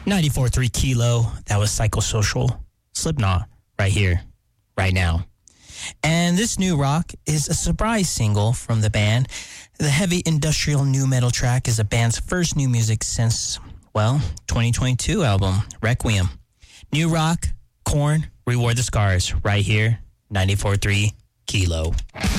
94.3 Kilo. That was Psychosocial. Slipknot right here, right now. And this new rock is a surprise single from the band. The heavy industrial nu metal track is the band's first new music since, 2022 album, Requiem. New rock, Korn, Reward the Scars, right here, 94.3 Kilo.